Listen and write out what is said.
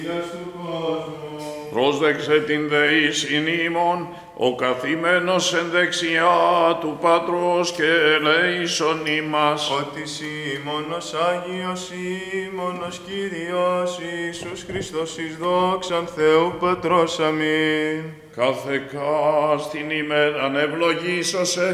Πρόσδεξε την δεήσιν ημών, ο καθημένος εν δεξιά του Πατρός και ελέησον ημάς. Ότι σοι μόνος Άγιος ή μόνος Κύριος Ιησούς Χριστός εις δόξαν Θεού Πατρός αμήν. Κάθε κάστην ημέραν ευλογήσωσε